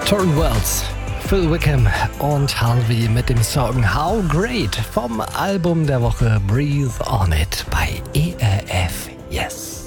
Torrent Wells, Phil Wickham und Harvey mit dem Song How Great vom Album der Woche Breathe On It bei ERF Yes.